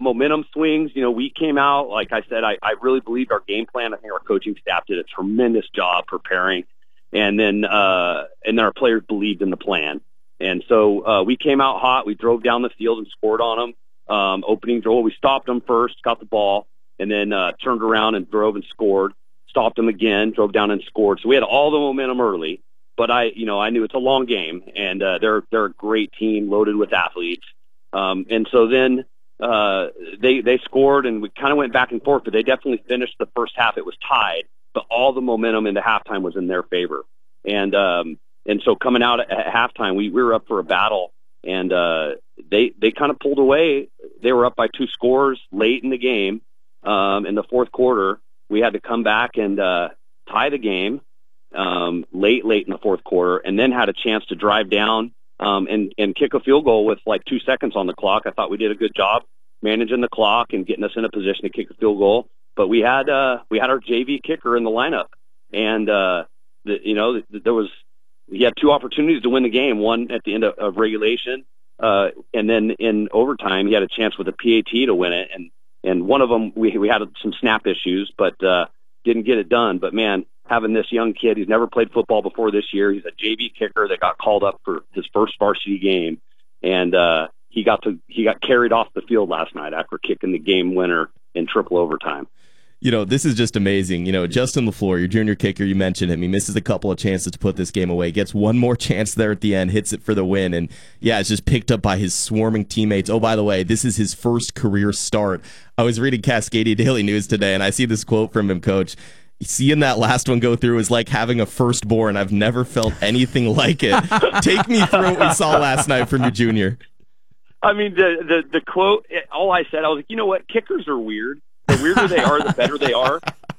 momentum swings. We came out, like I said, I really believed our game plan. I think our coaching staff did a tremendous job preparing. And then our players believed in the plan. And so we came out hot. We drove down the field and scored on them. Opening drill, we stopped them first, got the ball, and then turned around and drove and scored. Stopped them again, drove down and scored. So we had all the momentum early. But I knew it's a long game, and they're a great team loaded with athletes. And so then they scored, and we kind of went back and forth. But they definitely finished the first half. It was tied, but all the momentum into halftime was in their favor. And so coming out at halftime, we were up for a battle, and they kind of pulled away. They were up by 2 scores late in the game. In the fourth quarter, we had to come back and tie the game late in the fourth quarter, and then had a chance to drive down and kick a field goal with like 2 seconds on the clock. I thought we did a good job managing the clock and getting us in a position to kick a field goal. But we had our JV kicker in the lineup, and he had 2 opportunities to win the game. One at the end of regulation, and then in overtime, he had a chance with a PAT to win it. And one of them, we had some snap issues, but didn't get it done. But man, having this young kid, he's never played football before this year. He's a JV kicker that got called up for his first varsity game, and he got carried off the field last night after kicking the game winner in triple overtime. This is just amazing. Justin LaFleur, your junior kicker, you mentioned him. He misses a couple of chances to put this game away, gets one more chance there at the end, hits it for the win, and it's just picked up by his swarming teammates. Oh, by the way, this is his first career start. I was reading Cascadia Daily News today, and I see this quote from him, Coach. Seeing that last one go through is like having a firstborn. I've never felt anything like it. Take me through what we saw last night from your junior. I mean, the quote, all I said, I was like, you know what? Kickers are weird. The weirder they are, the better they are.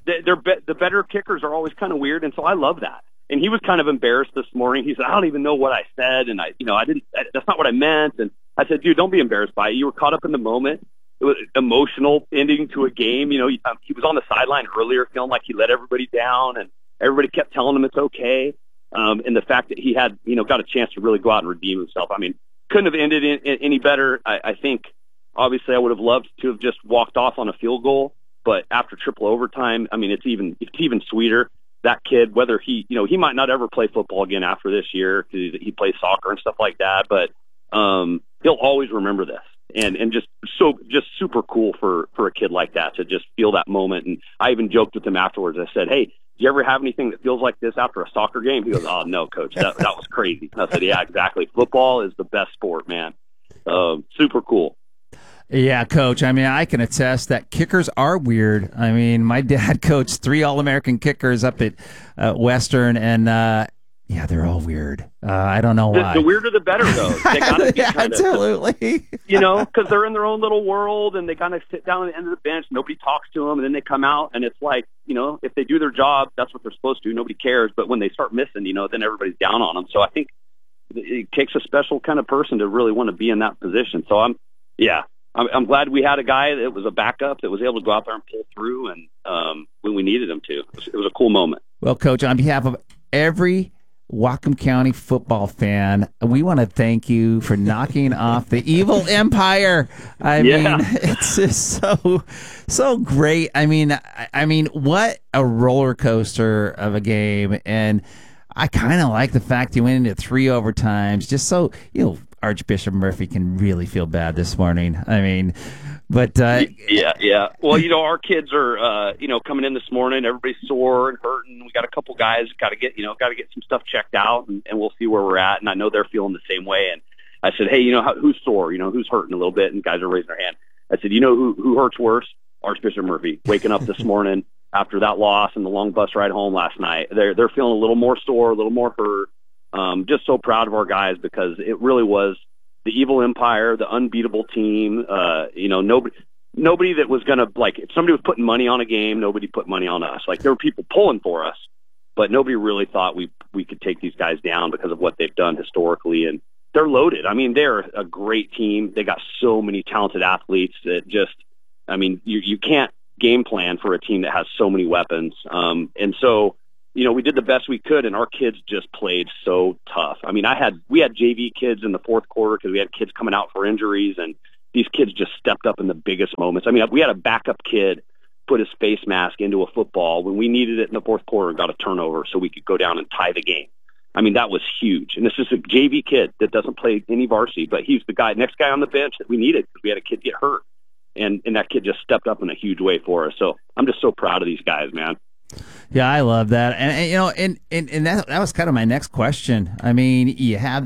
The better kickers are always kind of weird, and so I love that. And he was kind of embarrassed this morning. He said, I don't even know what I said, and I didn't. That's not what I meant. And I said, dude, don't be embarrassed by it. You were caught up in the moment. It was an emotional ending to a game. He was on the sideline earlier, feeling like he let everybody down, and everybody kept telling him it's okay. And the fact that he had, got a chance to really go out and redeem himself. I mean, couldn't have ended any better. I think. Obviously, I would have loved to have just walked off on a field goal, but after triple overtime, I mean, it's even sweeter. That kid, whether he might not ever play football again after this year because he plays soccer and stuff like that, but he'll always remember this, and just super cool for a kid like that to just feel that moment. And I even joked with him afterwards. I said, "Hey, do you ever have anything that feels like this after a soccer game?" He goes, "Oh no, coach, that was crazy." And I said, "Yeah, exactly. Football is the best sport, man. Super cool." Yeah, Coach. I mean, I can attest that kickers are weird. I mean, my dad coached 3 All-American kickers up at Western, and they're all weird. I don't know why. The weirder the better, though. They gotta be absolutely. Because they're in their own little world, and they kind of sit down at the end of the bench. Nobody talks to them, and then they come out, and it's like, if they do their job, that's what they're supposed to do. Nobody cares. But when they start missing, then everybody's down on them. So I think it takes a special kind of person to really want to be in that position. So I'm glad we had a guy that was a backup that was able to go out there and pull through, and when we needed him to. It was a cool moment. Well, Coach, on behalf of every Whatcom County football fan, we want to thank you for knocking off the evil empire. I mean, it's just so great. I mean, what a roller coaster of a game, and I kind of like the fact you went into 3 overtimes, just so Archbishop Murphy can really feel bad this morning. I mean, but yeah. Well, our kids are coming in this morning. Everybody's sore and hurting. We got a couple guys got to get some stuff checked out, and we'll see where we're at. And I know they're feeling the same way. And I said, hey, who's sore? Who's hurting a little bit? And guys are raising their hand. I said, who hurts worse? Archbishop Murphy. Waking up this morning after that loss and the long bus ride home last night, they're feeling a little more sore, a little more hurt. Just so proud of our guys because it really was the evil empire, the unbeatable team. Nobody that was going to, like, if somebody was putting money on a game, nobody put money on us. Like, there were people pulling for us, but nobody really thought we could take these guys down because of what they've done historically. And they're loaded. I mean, they're a great team. They got so many talented athletes that you can't game plan for a team that has so many weapons. And so, we did the best we could, and our kids just played so tough. I mean, we had JV kids in the fourth quarter because we had kids coming out for injuries, and these kids just stepped up in the biggest moments. I mean, we had a backup kid put his face mask into a football when we needed it in the fourth quarter and got a turnover so we could go down and tie the game. I mean, that was huge. And this is a JV kid that doesn't play any varsity, but he's the next guy on the bench that we needed because we had a kid get hurt. And that kid just stepped up in a huge way for us. So I'm just so proud of these guys, man. Yeah, I love that. And that was kind of my next question. I mean, you have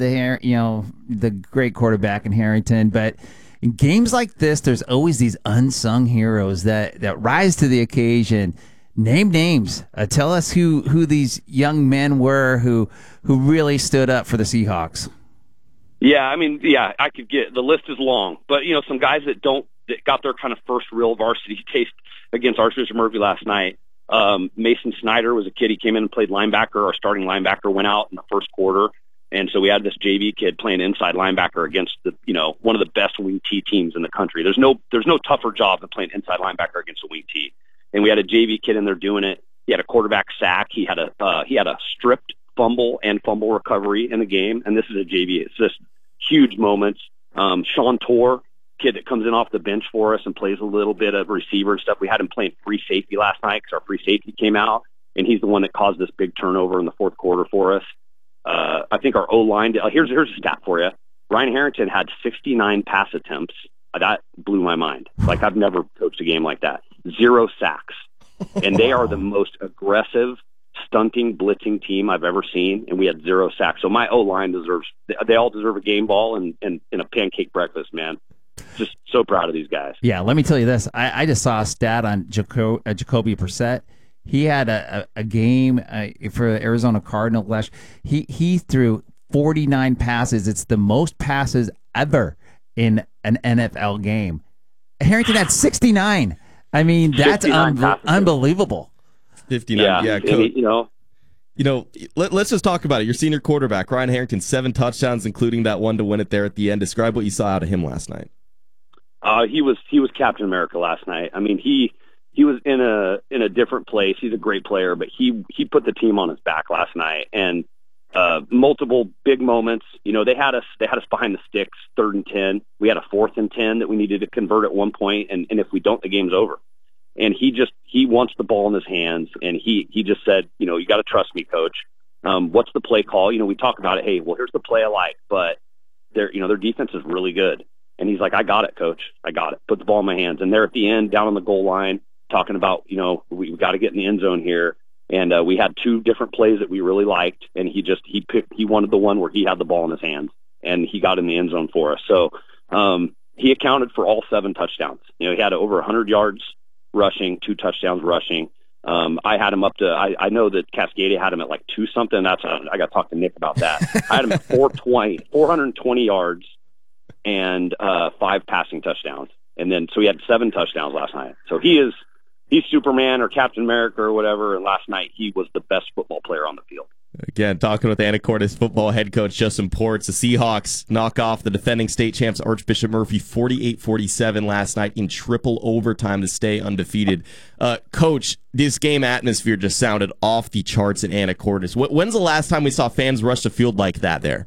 the great quarterback in Harrington, but in games like this, there's always these unsung heroes that rise to the occasion. Name names. Tell us who these young men were who really stood up for the Seahawks. Yeah, I mean, yeah, I could get the list is long, but some guys that got their kind of first real varsity taste against Archbishop Murphy last night. Mason Snyder was a kid. He came in and played linebacker. Our starting linebacker went out in the first quarter. And so we had this JV kid playing inside linebacker against one of the best wing T teams in the country. There's no tougher job than playing inside linebacker against a wing T. And we had a JV kid in there doing it. He had a quarterback sack. He had a stripped fumble and fumble recovery in the game. And this is a JV. It's just huge moments. Sean Torr, kid that comes in off the bench for us and plays a little bit of receiver and stuff. We had him playing free safety last night because our free safety came out, and he's the one that caused this big turnover in the fourth quarter for us. I think our O-line, here's a stat for you. Ryan Harrington had 69 pass attempts. That blew my mind. Like, I've never coached a game like that. 0 sacks. And they are the most aggressive, stunting, blitzing team I've ever seen, and we had 0 sacks. So my O-line they all deserve a game ball and a pancake breakfast, man. Just so proud of these guys. Yeah, let me tell you this. I just saw a stat on Jacoby Brissett. He had a game for the Arizona Cardinals last. He threw 49 passes. It's the most passes ever in an NFL game. Harrington had 69. I mean, that's unbelievable. 59. Yeah, let's just talk about it. Your senior quarterback, Ryan Harrington, 7 touchdowns, including that one to win it there at the end. Describe what you saw out of him last night. He was Captain America last night. I mean, he was in a different place. He's a great player, but he put the team on his back last night, and multiple big moments. They had us behind the sticks, 3rd and 10. We had a 4th and 10 that we needed to convert at one point, and if we don't, the game's over. And he wants the ball in his hands, and he just said, you got to trust me, coach. What's the play call? We talk about it. Hey, well, here's the play I like, but their defense is really good. And he's like, I got it, coach. I got it. Put the ball in my hands. And they're at the end, down on the goal line, talking about, we got to get in the end zone here. And we had 2 different plays that we really liked. And he wanted the one where he had the ball in his hands, and he got in the end zone for us. So he accounted for all 7 touchdowns. He had over 100 yards rushing, 2 touchdowns rushing. I had him up to, I know that Cascadia had him at like 2 something. I got to talk to Nick about that. I had him at 420 yards. And 5 passing touchdowns. And then, so he had 7 touchdowns last night. So he's Superman or Captain America or whatever. And last night he was the best football player on the field. Again, talking with Anacortes football head coach Justin Ports. The Seahawks knock off the defending state champs Archbishop Murphy 48-47 last night in triple overtime to stay undefeated. Coach, this game atmosphere just sounded off the charts at Anacortes. When's the last time we saw fans rush the field like that there?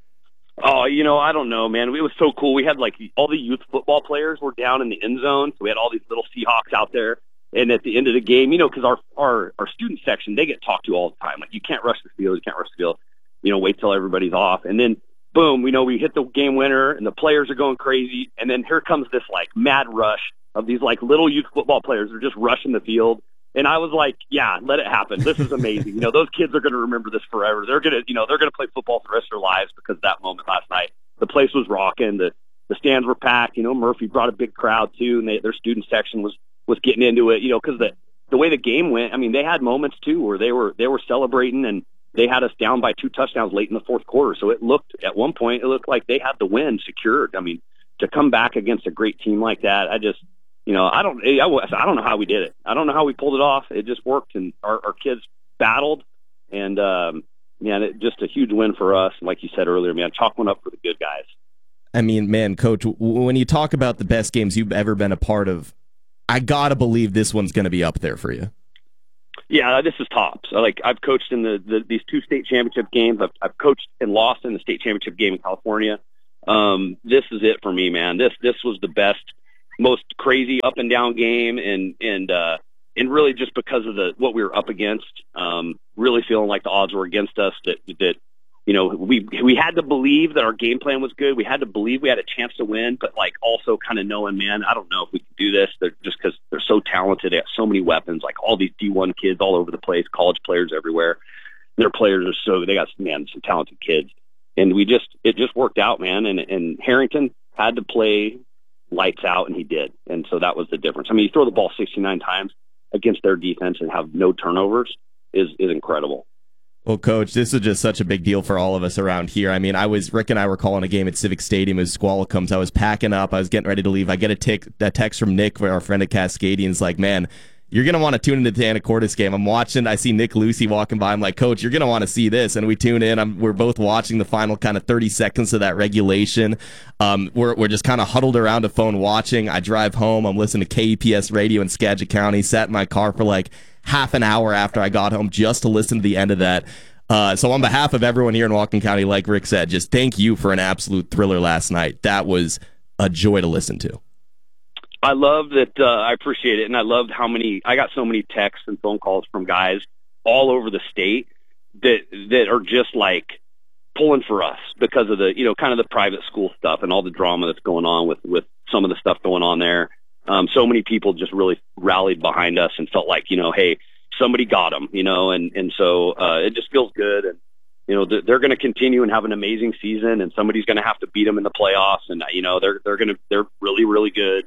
Oh, I don't know, man. It was so cool. We had all the youth football players were down in the end zone. So we had all these little Seahawks out there. And at the end of the game, because our student section, they get talked to all the time. Like, you can't rush the field. You can't rush the field. Wait till everybody's off. And then, boom, we hit the game winner, and the players are going crazy. And then here comes this, mad rush of these, little youth football players. They're just rushing the field. And I was like, yeah, let it happen. This is amazing. Those kids are going to remember this forever. They're going to play football for the rest of their lives because of that moment last night. The place was rocking. The stands were packed. Murphy brought a big crowd too, and their student section was getting into it, because the way the game went, I mean, they had moments too where they were celebrating, and they had us down by 2 touchdowns late in the fourth quarter. So at one point, it looked like they had the win secured. I mean, to come back against a great team like that, I don't know how we did it. I don't know how we pulled it off. It just worked, and our kids battled, and just a huge win for us. And like you said earlier, man, chalk one up for the good guys. I mean, man, Coach, when you talk about the best games you've ever been a part of, I gotta believe this one's going to be up there for you. Yeah, this is tops. I've coached in these 2 state championship games. I've coached and lost in the state championship game in California. this is it for me, man. This was the best, most crazy up and down game, and really just because of what we were up against, really feeling like the odds were against us, that we had to believe that our game plan was good. We had to believe we had a chance to win, but like also kind of knowing, man, I don't know if we can do this. They're just because they're so talented. They have so many weapons, like all these D1 kids all over the place, college players everywhere. Their players they got, man, some talented kids. And it just worked out, man. And Harrington had to play lights out, and he did. And so that was the difference. I mean, you throw the ball 69 times against their defense and have no turnovers is incredible. Well, Coach, this is just such a big deal for all of us around here. I mean, Rick and I were calling a game at Civic Stadium as Squalla comes. I was packing up. I was getting ready to leave. I get a text from Nick, our friend at Cascadians, like, man, you're going to want to tune into the Anacortes game. I'm watching. I see Nick Lucy walking by. I'm like, Coach, you're going to want to see this. And we tune in. We're both watching the final kind of 30 seconds of that regulation. We're just kind of huddled around a phone watching. I drive home. I'm listening to KEPS radio in Skagit County. Sat in my car for like half an hour after I got home just to listen to the end of that. So on behalf of everyone here in Whatcom County, like Rick said, just thank you for an absolute thriller last night. That was a joy to listen to. I love that. I appreciate it. And I loved I got so many texts and phone calls from guys all over the state that are just like pulling for us because of the, kind of the private school stuff and all the drama that's going on with some of the stuff going on there. So many people just really rallied behind us and felt like, hey, somebody got them, and so it just feels good. And, they're going to continue and have an amazing season, and somebody's going to have to beat them in the playoffs. And, they're really, really good.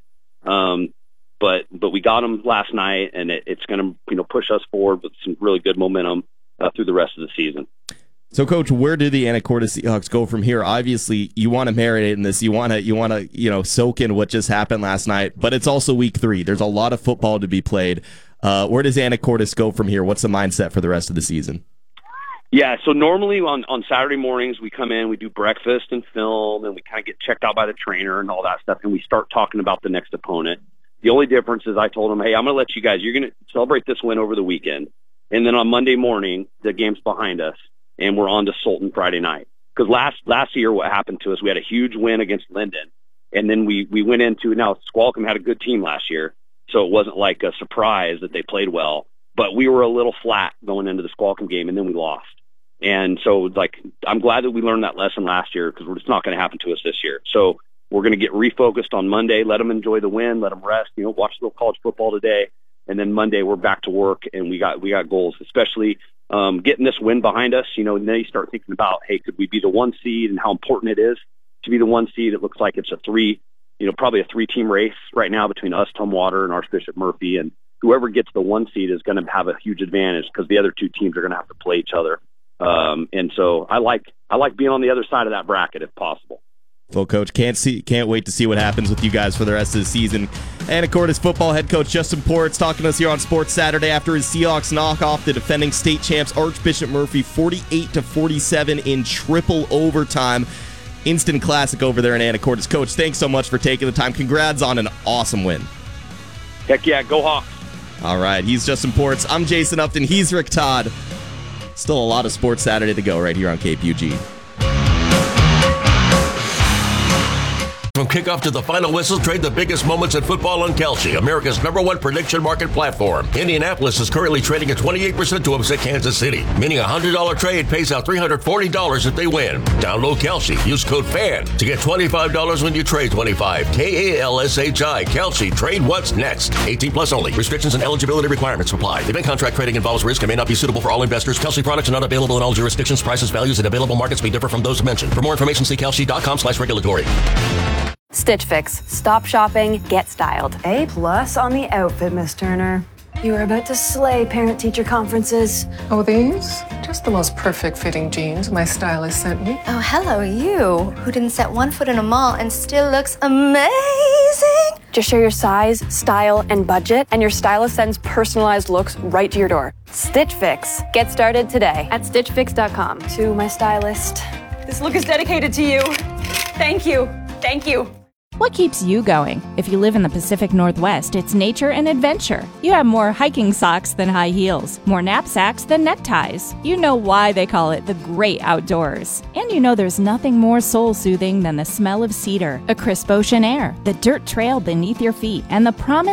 But we got them last night, and it's going to, push us forward with some really good momentum through the rest of the season. So, Coach, where do the Anacortes Seahawks go from here? Obviously, you want to marinate in this. You want to soak in what just happened last night. But it's also week 3. There's a lot of football to be played. Where does Anacortes go from here? What's the mindset for the rest of the season? Yeah, so normally on Saturday mornings we come in, we do breakfast and film, and we kind of get checked out by the trainer and all that stuff, and we start talking about the next opponent. The only difference is I told them, hey, I'm going to let you guys, you're going to celebrate this win over the weekend, and then on Monday morning, the game's behind us, and we're on to Sultan Friday night. Because last year what happened to us, we had a huge win against Linden, and then we went into, now Squalcom had a good team last year, so it wasn't like a surprise that they played well, but we were a little flat going into the Squalcom game, and then we lost. And so, I'm glad that we learned that lesson last year because it's not going to happen to us this year. So we're going to get refocused on Monday, let them enjoy the win, let them rest, watch a little college football today. And then Monday we're back to work, and we got goals, especially getting this win behind us. Then you start thinking about, hey, could we be the 1 seed and how important it is to be the 1 seed? It looks like it's probably a 3-team race right now between us, Tumwater, and Archbishop Murphy. And whoever gets the 1 seed is going to have a huge advantage because the other 2 teams are going to have to play each other. And so I like being on the other side of that bracket if possible. Well, Coach, can't wait to see what happens with you guys for the rest of the season. Anacortes football head coach Justin Ports talking to us here on Sports Saturday after his Seahawks knock off the defending state champs Archbishop Murphy 48-47 in triple overtime. Instant classic over there in Anacortes. Coach, thanks so much for taking the time. Congrats on an awesome win. Heck yeah, go Hawks. All right, he's Justin Ports. I'm Jason Upton. He's Rick Todd. Still a lot of Sports Saturday to go right here on KPUG. From kickoff to the final whistle, trade the biggest moments in football on Kalshi, America's #1 prediction market platform. Indianapolis is currently trading at 28% to upset Kansas City, meaning a $100 trade pays out $340 if they win. Download Kalshi. Use code FAN to get $25 when you trade 25. KALSHI. Kalshi. Trade what's next. 18 plus only. Restrictions and eligibility requirements apply. Event contract trading involves risk and may not be suitable for all investors. Kalshi products are not available in all jurisdictions. Prices, values, and available markets may differ from those mentioned. For more information, see kalshi.com/regulatory. Stitch Fix. Stop shopping, get styled. A+ on the outfit, Miss Turner. You are about to slay parent-teacher conferences. Oh, these? Just the most perfect fitting jeans my stylist sent me. Oh, hello, you, who didn't set one foot in a mall and still looks amazing. Just share your size, style, and budget, and your stylist sends personalized looks right to your door. Stitch Fix. Get started today at StitchFix.com. To my stylist. This look is dedicated to you. Thank you. Thank you. What keeps you going? If you live in the Pacific Northwest, it's nature and adventure. You have more hiking socks than high heels, more knapsacks than neckties. You know why they call it the great outdoors. And you know there's nothing more soul-soothing than the smell of cedar, a crisp ocean air, the dirt trail beneath your feet, and the promise